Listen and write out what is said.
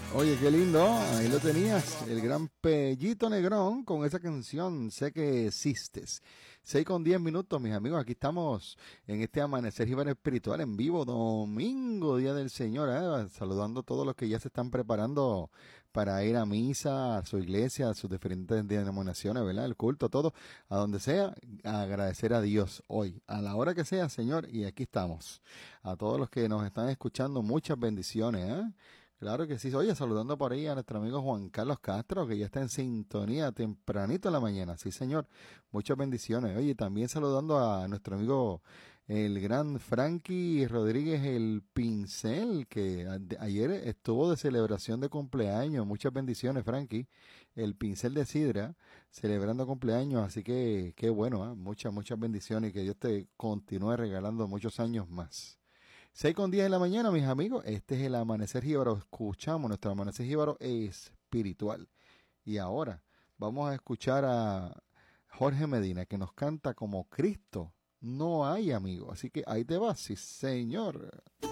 Oye, qué lindo, ahí lo tenías, el gran Pellito Negrón con esa canción, Sé que existes. 6:10, mis amigos, aquí estamos en este Amanecer Jíbaro Espiritual en vivo, domingo, Día del Señor, saludando a todos los que ya se están preparando para ir a misa, a su iglesia, a sus diferentes denominaciones, ¿verdad? El culto, todo, a donde sea, a agradecer a Dios hoy, a la hora que sea, Señor, y aquí estamos. A todos los que nos están escuchando, muchas bendiciones, ¿eh? Claro que sí. Oye, saludando por ahí a nuestro amigo Juan Carlos Castro, que ya está en sintonía tempranito en la mañana. Sí, señor. Muchas bendiciones. Oye, también saludando a nuestro amigo el gran Frankie Rodríguez, el Pincel, que ayer estuvo de celebración de cumpleaños. Muchas bendiciones, Frankie. El Pincel de Sidra, celebrando cumpleaños. Así que qué bueno, ¿eh? Muchas bendiciones y que Dios te continúe regalando muchos años más. 6:10 de la mañana, mis amigos. Este es el Amanecer Jíbaro. Escuchamos nuestro Amanecer Jíbaro espiritual. Y ahora vamos a escuchar a Jorge Medina, que nos canta como Cristo. No hay amigo. Así que ahí te vas, sí, señor.